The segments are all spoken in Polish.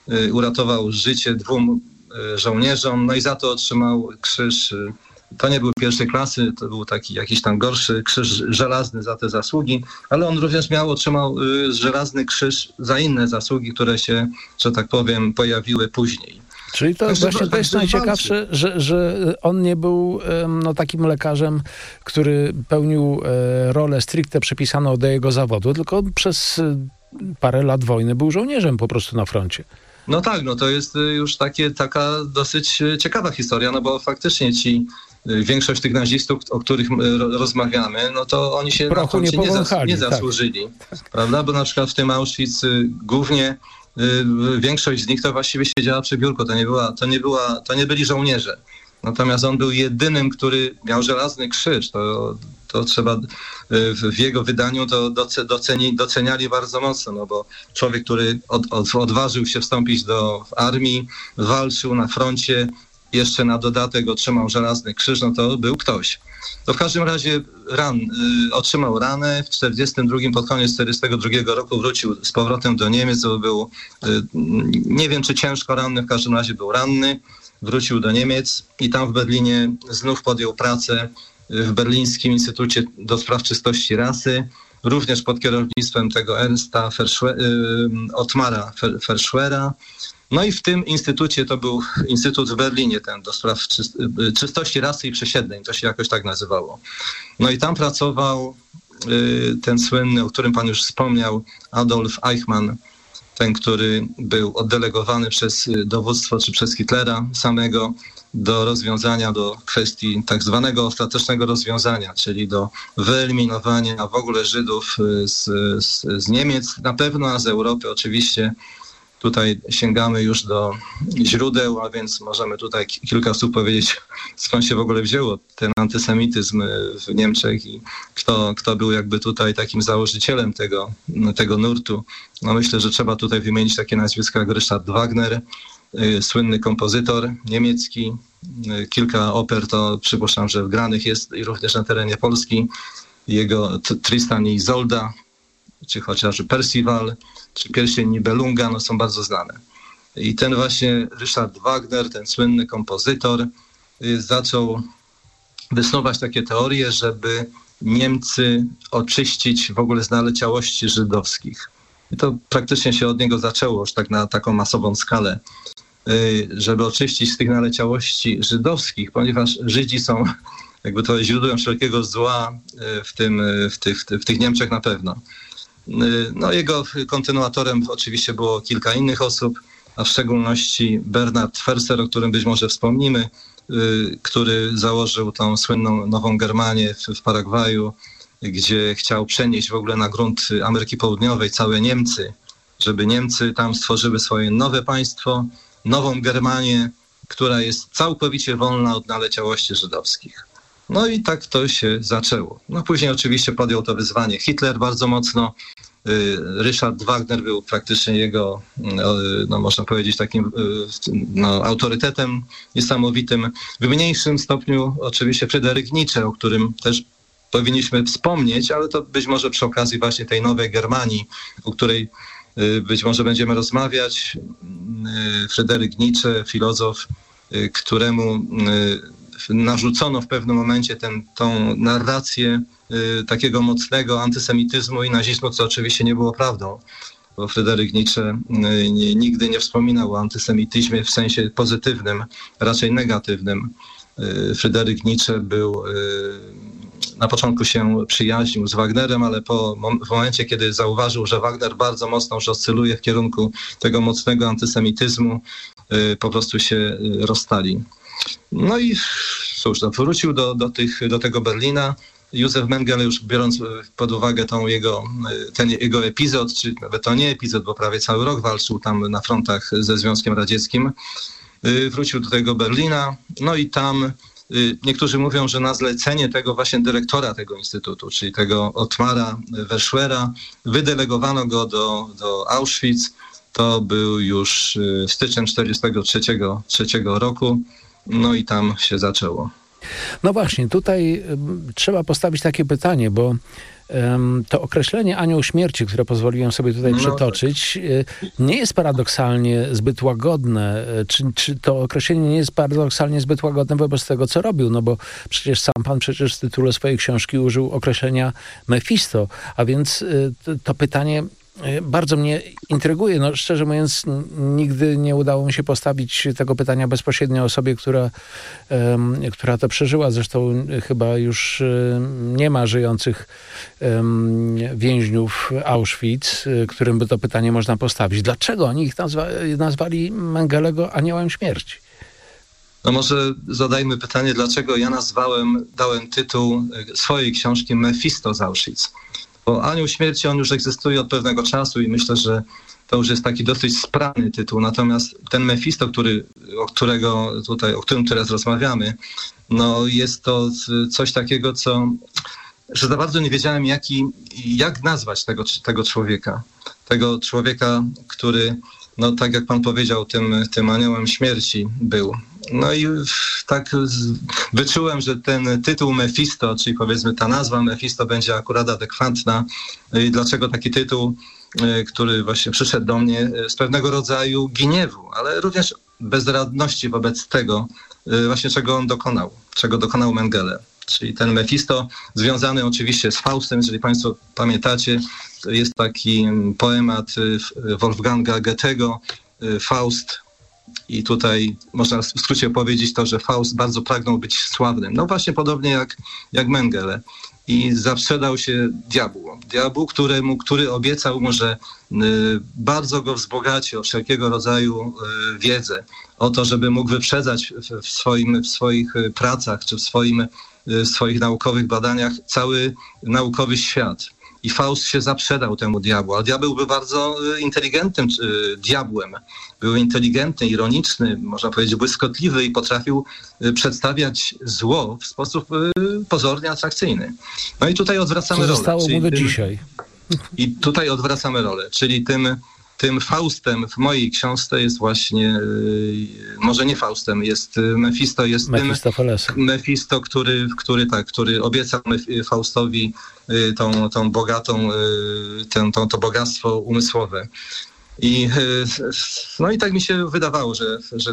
uratował życie 2 żołnierzom, no i za to otrzymał krzyż. To nie był pierwszej klasy, to był taki jakiś tam gorszy krzyż żelazny za te zasługi, ale on również otrzymał żelazny krzyż za inne zasługi, które się, że tak powiem, pojawiły później. Czyli to właśnie to jest najciekawsze, że on nie był takim lekarzem, który pełnił rolę stricte przypisaną do jego zawodu, tylko przez parę lat wojny był żołnierzem po prostu na froncie. No tak, no to jest już taka dosyć ciekawa historia, no bo faktycznie większość tych nazistów, o których rozmawiamy, no to oni się na froncie nie zasłużyli, tak. Prawda? Bo na przykład w tym Auschwitz głównie większość z nich to właściwie siedziała przy biurku, to nie byli żołnierze. Natomiast on był jedynym, który miał żelazny krzyż. To trzeba w jego wydaniu to doceniali bardzo mocno, no bo człowiek, który odważył się wstąpić do armii, walczył na froncie, jeszcze na dodatek otrzymał żelazny krzyż, no to był ktoś. To w każdym razie otrzymał ranę, w 1942, pod koniec 1942 roku wrócił z powrotem do Niemiec, bo był, nie wiem czy ciężko ranny, w każdym razie był ranny, wrócił do Niemiec i tam w Berlinie znów podjął pracę w Berlińskim Instytucie do Spraw Czystości Rasy, również pod kierownictwem tego Ernsta Ottmara Verschwera. No i w tym instytucie, to był instytut w Berlinie, ten do spraw czystości rasy i przesiedleń, to się jakoś tak nazywało. No i tam pracował ten słynny, o którym pan już wspomniał, Adolf Eichmann, ten, który był oddelegowany przez dowództwo czy przez Hitlera samego do kwestii tak zwanego ostatecznego rozwiązania, czyli do wyeliminowania w ogóle Żydów z Niemiec na pewno, a z Europy oczywiście. Tutaj sięgamy już do źródeł, a więc możemy tutaj kilka słów powiedzieć, skąd się w ogóle wzięło ten antysemityzm w Niemczech i kto był jakby tutaj takim założycielem tego nurtu. No myślę, że trzeba tutaj wymienić takie nazwiska jak Richard Wagner, słynny kompozytor niemiecki. Kilka oper to przypuszczam, że wgranych jest i również na terenie Polski. Jego Tristan i Isolda, czy chociażby Percival, czy Pierścień Nibelunga, no są bardzo znane. I ten właśnie Richard Wagner, ten słynny kompozytor, zaczął wysnuwać takie teorie, żeby Niemcy oczyścić w ogóle z naleciałości żydowskich. I to praktycznie się od niego zaczęło już tak na taką masową skalę, żeby oczyścić z tych naleciałości żydowskich, ponieważ Żydzi są jakby to źródłem wszelkiego zła w tych Niemczech na pewno. No, jego kontynuatorem oczywiście było kilka innych osób, a w szczególności Bernard Ferser, o którym być może wspomnimy, który założył tą słynną Nową Germanię w Paragwaju, gdzie chciał przenieść w ogóle na grunt Ameryki Południowej całe Niemcy, żeby Niemcy tam stworzyły swoje nowe państwo, Nową Germanię, która jest całkowicie wolna od naleciałości żydowskich. No i tak to się zaczęło. No później oczywiście podjął to wyzwanie Hitler bardzo mocno. Richard Wagner był praktycznie jego, no można powiedzieć, takim autorytetem niesamowitym. W mniejszym stopniu oczywiście Fryderyk Nietzsche, o którym też powinniśmy wspomnieć, ale to być może przy okazji właśnie tej Nowej Germanii, o której być może będziemy rozmawiać. Fryderyk Nietzsche, filozof, któremu narzucono w pewnym momencie tą narrację takiego mocnego antysemityzmu i nazizmu, co oczywiście nie było prawdą, bo Fryderyk Nietzsche nigdy nie wspominał o antysemityzmie w sensie pozytywnym, raczej negatywnym. Fryderyk Nietzsche na początku się przyjaźnił z Wagnerem, ale w momencie, kiedy zauważył, że Wagner bardzo mocno już oscyluje w kierunku tego mocnego antysemityzmu, po prostu się rozstali. No i cóż, wrócił do tego Berlina. Józef Mengele, już biorąc pod uwagę ten jego epizod, czy nawet to nie epizod, bo prawie cały rok walczył tam na frontach ze Związkiem Radzieckim, wrócił do tego Berlina, no i tam niektórzy mówią, że na zlecenie tego właśnie dyrektora tego instytutu, czyli tego Ottmara Verschwera, wydelegowano go do Auschwitz. To był już styczeń 1943 roku, no i tam się zaczęło. No właśnie, tutaj trzeba postawić takie pytanie, bo to określenie anioł śmierci, które pozwoliłem sobie tutaj przytoczyć, nie jest paradoksalnie zbyt łagodne. Czy to określenie nie jest paradoksalnie zbyt łagodne wobec tego, co robił? No bo przecież sam pan w tytule swojej książki użył określenia Mefisto, a więc to pytanie bardzo mnie intryguje. No, szczerze mówiąc, nigdy nie udało mi się postawić tego pytania bezpośrednio osobie, która to przeżyła. Zresztą chyba już nie ma żyjących więźniów Auschwitz, którym by to pytanie można postawić. Dlaczego oni ich nazwali Mengelego aniołem śmierci? No może zadajmy pytanie, dlaczego ja dałem tytuł swojej książki Mefisto z Auschwitz. Bo anioł śmierci, on już egzystuje od pewnego czasu i myślę, że to już jest taki dosyć sprawny tytuł. Natomiast ten Mefisto, o którym teraz rozmawiamy, no jest to coś takiego, że za bardzo nie wiedziałem, jak nazwać tego człowieka. Tego człowieka, który, no tak jak pan powiedział, tym aniołem śmierci był. No i tak wyczułem, że ten tytuł Mefisto, czyli powiedzmy ta nazwa Mefisto będzie akurat adekwatna. I dlaczego taki tytuł, który właśnie przyszedł do mnie z pewnego rodzaju gniewu, ale również bezradności wobec tego właśnie czego dokonał Mengele. Czyli ten Mefisto związany oczywiście z Faustem, jeżeli państwo pamiętacie, jest taki poemat Wolfganga Goethego, Faust. I tutaj można w skrócie powiedzieć to, że Faust bardzo pragnął być sławnym. No właśnie podobnie jak Mengele. I zaprzedał się diabłu, który obiecał mu, że bardzo go wzbogaci o wszelkiego rodzaju wiedzę. O to, żeby mógł wyprzedzać w swoich pracach czy w swoich naukowych badaniach cały naukowy świat. I Faust się zaprzedał temu diabłu, a diabeł był bardzo inteligentnym diabłem. Był inteligentny, ironiczny, można powiedzieć błyskotliwy i potrafił przedstawiać zło w sposób pozornie atrakcyjny. No i tutaj odwracamy rolę. Zostało mu do dzisiaj. I tutaj odwracamy rolę, czyli tym Faustem w mojej książce jest właśnie, może nie Faustem, jest Mefisto, jest Mefisto, który obiecał Faustowi tą bogatą, to bogactwo umysłowe. No i tak mi się wydawało, że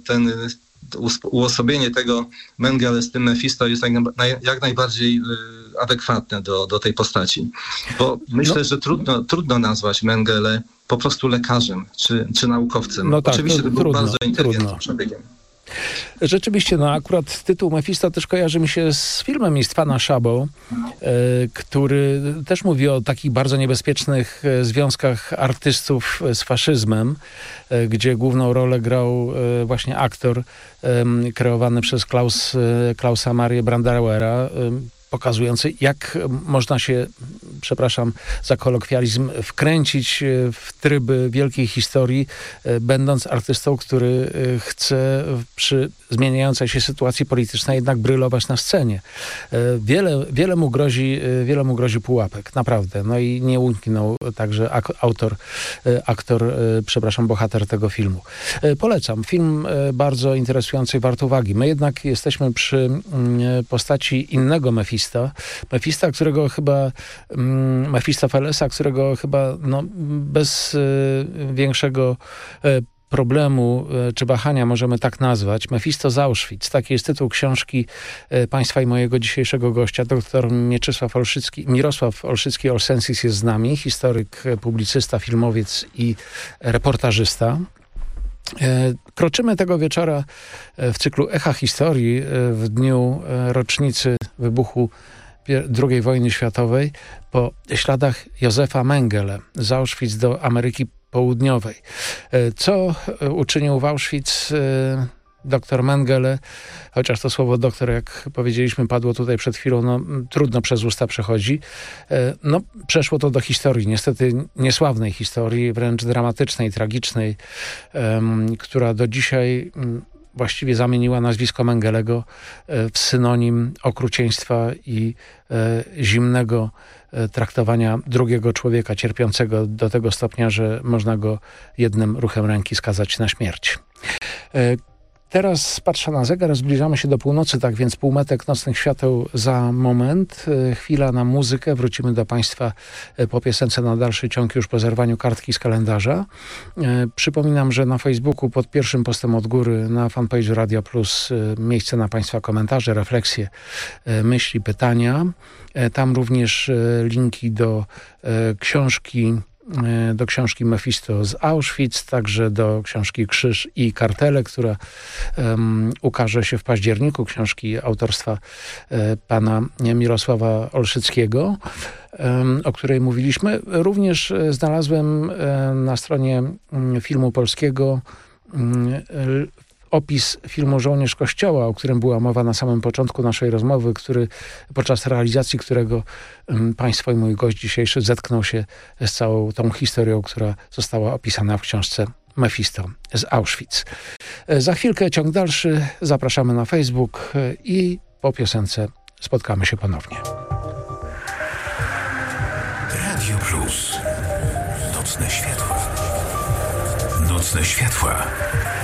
uosobienie tego Mengele z tym Mefisto jest jak najbardziej adekwatne do tej postaci. Bo myślę, że trudno nazwać Mengele po prostu lekarzem czy naukowcem. No tak, oczywiście to był bardzo inteligentnym człowiekiem. Rzeczywiście, akurat tytuł Mefisto też kojarzy mi się z filmem Istwana Szabo, który też mówi o takich bardzo niebezpiecznych związkach artystów z faszyzmem, gdzie główną rolę grał właśnie aktor kreowany przez Klausa Marię Brandauera, pokazujący, jak można się, przepraszam za kolokwializm, wkręcić w tryby wielkiej historii, będąc artystą, który chce przy zmieniającej się sytuacji politycznej jednak brylować na scenie. Wiele mu grozi pułapek, naprawdę. No i nie uniknął także bohater tego filmu. Polecam. Film bardzo interesujący i wart uwagi. My jednak jesteśmy przy postaci innego Mefista, którego chyba Mefistofelesa, którego chyba bez większego problemu czy wahania możemy tak nazwać. Mefisto z Auschwitz. Taki jest tytuł książki państwa i mojego dzisiejszego gościa. Doktor Mirosław Olszycki-Olsensis jest z nami. Historyk, publicysta, filmowiec i reportażysta. Kroczymy tego wieczora w cyklu Echa Historii w dniu rocznicy wybuchu II wojny światowej po śladach Józefa Mengele z Auschwitz do Ameryki Południowej. Co uczynił w Auschwitz dr Mengele, chociaż to słowo doktor, jak powiedzieliśmy, padło tutaj przed chwilą, trudno przez usta przechodzi. Przeszło to do historii, niestety niesławnej historii, wręcz dramatycznej, tragicznej, która do dzisiaj właściwie zamieniła nazwisko Mengelego w synonim okrucieństwa i zimnego traktowania drugiego człowieka cierpiącego do tego stopnia, że można go jednym ruchem ręki skazać na śmierć. Teraz patrzę na zegar, zbliżamy się do północy, tak więc półmetek nocnych świateł za moment. Chwila na muzykę. Wrócimy do Państwa po piosence na dalszy ciąg już po zerwaniu kartki z kalendarza. Przypominam, że na Facebooku pod pierwszym postem od góry na fanpage'u Radia Plus miejsce na Państwa komentarze, refleksje, myśli, pytania. Tam również linki do książki Mefisto z Auschwitz, także do książki Krzyż i Kartele, która ukaże się w październiku, książki autorstwa pana Mirosława Olszyckiego, o której mówiliśmy. Również znalazłem na stronie Filmu Polskiego opis filmu Żołnierz Kościoła, o którym była mowa na samym początku naszej rozmowy, podczas realizacji którego Państwo i mój gość dzisiejszy zetknął się z całą tą historią, która została opisana w książce Mefisto z Auschwitz. Za chwilkę ciąg dalszy. Zapraszamy na Facebook i po piosence spotkamy się ponownie. Radio Plus. Nocne światła. Nocne światła.